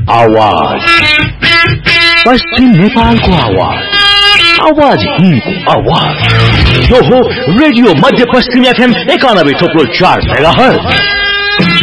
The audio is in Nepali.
आवाज पश्चिम नेपालको आवाज आवाज हिन्दको आवाज यो हो रेडियो मध्य पश्चिम FM 91.4 मेगाहर्ज